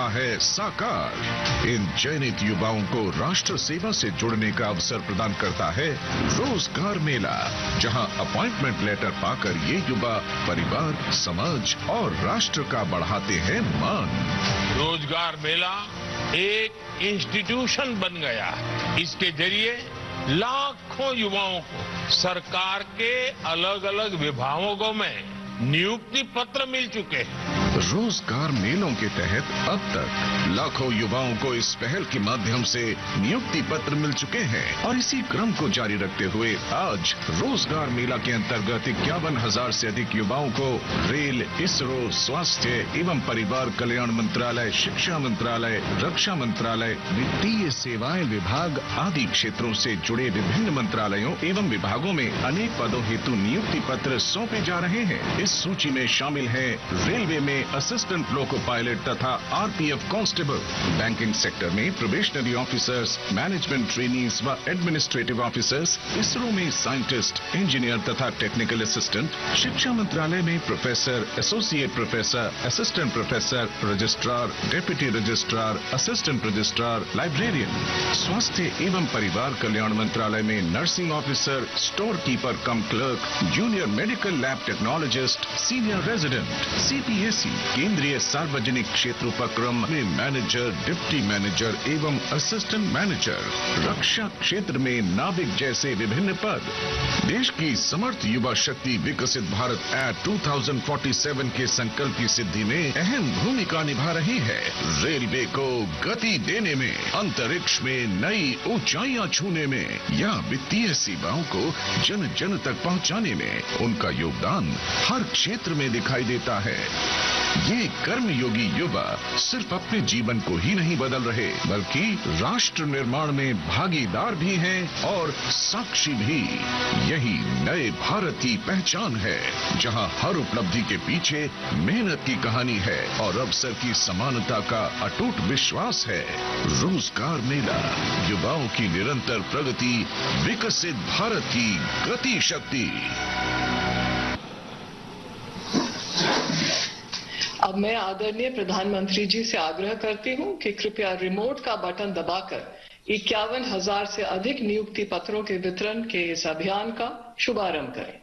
रहा है साकार। इन चयनित युवाओं को राष्ट्र सेवा से जुड़ने का अवसर प्रदान करता है रोजगार मेला, जहां अपॉइंटमेंट लेटर पाकर ये युवा परिवार, समाज और राष्ट्र का बढ़ाते हैं मान। रोजगार मेला एक इंस्टीट्यूशन बन गया। इसके जरिए लाखों युवाओं को सरकार के अलग अलग विभागों में नियुक्ति पत्र मिल चुके हैं। रोजगार मेलों के तहत अब तक लाखों युवाओं को इस पहल के माध्यम से नियुक्ति पत्र मिल चुके हैं और इसी क्रम को जारी रखते हुए आज रोजगार मेला के अंतर्गत 51,000 से अधिक युवाओं को रेल, इसरो, स्वास्थ्य एवं परिवार कल्याण मंत्रालय, शिक्षा मंत्रालय, रक्षा मंत्रालय, वित्तीय सेवाएं विभाग आदि क्षेत्रों से जुड़े विभिन्न मंत्रालयों एवं विभागों में अनेक पदों हेतु नियुक्ति पत्र सौंपे जा रहे हैं। इस सूची में शामिल है रेलवे में असिस्टेंट लोको पायलट तथा आरपीएफ कांस्टेबल, बैंकिंग सेक्टर में प्रोबेशनरी ऑफिसर्स, मैनेजमेंट ट्रेनीज व एडमिनिस्ट्रेटिव ऑफिसर्स, इसरो में साइंटिस्ट, इंजीनियर तथा टेक्निकल असिस्टेंट, शिक्षा मंत्रालय में professor, associate professor, assistant professor, registrar, deputy registrar, assistant registrar, librarian, स्वास्थ्य एवं परिवार कल्याण मंत्रालय में नर्सिंग ऑफिसर, स्टोर कीपर कम clerk, junior medical lab technologist, senior resident, CPSE, केंद्रीय सार्वजनिक क्षेत्र उपक्रम में मैनेजर, डिप्टी मैनेजर एवं असिस्टेंट मैनेजर, रक्षा क्षेत्र में नाविक जैसे विभिन्न पद। देश की समर्थ युवा शक्ति विकसित भारत एट 2047 के संकल्प की सिद्धि में अहम भूमिका निभा रही है। रेलवे को गति देने में, अंतरिक्ष में नई ऊंचाइयां छूने में या वित्तीय सेवाओं को जन जन तक पहुंचाने में उनका योगदान हर क्षेत्र में दिखाई देता है। ये कर्मयोगी युवा सिर्फ अपने जीवन को ही नहीं बदल रहे, बल्कि राष्ट्र निर्माण में भागीदार भी हैं और साक्षी भी। यही नए भारत की पहचान है, जहां हर उपलब्धि के पीछे मेहनत की कहानी है और अवसर की समानता का अटूट विश्वास है। रोजगार मेला, युवाओं की निरंतर प्रगति, विकसित भारत की गति शक्ति। अब मैं आदरणीय प्रधानमंत्री जी से आग्रह करती हूं कि कृपया रिमोट का बटन दबाकर 51,000 से अधिक नियुक्ति पत्रों के वितरण के इस अभियान का शुभारंभ करें।